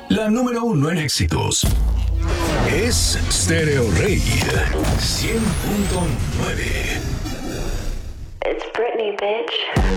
La número uno en éxitos es Stereo Rey 100.9. It's Britney, bitch.